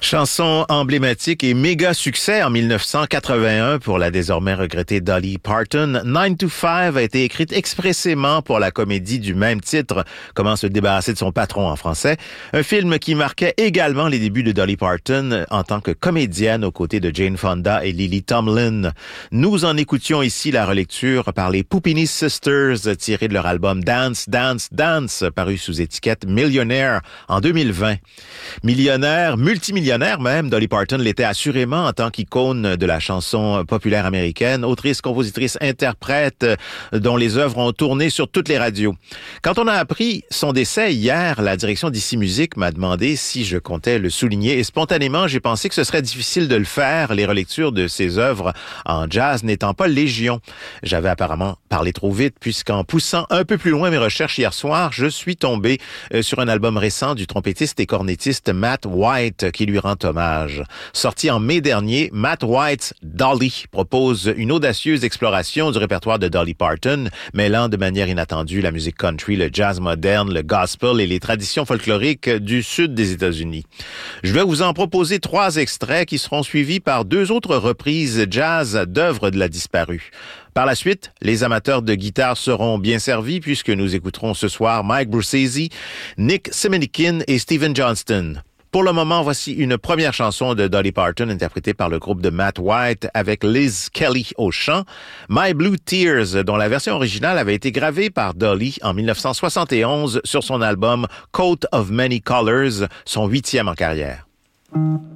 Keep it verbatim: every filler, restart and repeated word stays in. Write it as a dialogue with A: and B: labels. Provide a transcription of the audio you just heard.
A: Chanson emblématique et méga succès en dix-neuf cent quatre-vingt-un pour la désormais regrettée Dolly Parton. nine to five a été écrite expressément pour la comédie du même titre, Comment se débarrasser de son patron en français. Un film qui marquait également les débuts de Dolly Parton en tant que comédienne aux côtés de Jane Fonda et Lily Tomlin. Nous en écoutions ici la relecture par les Puppini Sisters tirée de leur album Dance, Dance, Dance, paru sous étiquette Millionaire en deux mille vingt. Millionnaire, multimillionnaire même, Dolly Parton l'était assurément en tant qu'icône de la chanson populaire américaine, autrice, compositrice, interprète, dont les œuvres ont tourné sur toutes les radios. Quand on a appris son décès hier, la direction d'Ici Musique m'a demandé si je comptais le souligner et spontanément, j'ai pensé que ce serait difficile de le faire, les relectures de ses œuvres en jazz n'étant pas légion. J'avais apparemment parlé trop vite puisqu'en poussant un peu plus loin mes recherches hier soir, je suis tombé sur un album récent du trompettiste et cornettiste Matt White qui lui rend hommage. Sorti en mai dernier, Matt White's Dolly propose une audacieuse exploration du répertoire de Dolly Parton, mêlant de manière inattendue la musique country, le jazz moderne, le gospel et les traditions folkloriques du sud des États-Unis. Je vais vous en proposer trois extraits qui seront suivis par deux autres reprises jazz d'œuvres de la disparue. Par la suite, les amateurs de guitare seront bien servis puisque nous écouterons ce soir Mike Brucesi, Nick Semenikin et Steven Johnston. Pour le moment, voici une première chanson de Dolly Parton interprétée par le groupe de Matt White avec Liz Kelly au chant, My Blue Tears, dont la version originale avait été gravée par Dolly en dix-neuf cent soixante et onze sur son album Coat of Many Colors, son huitième en carrière.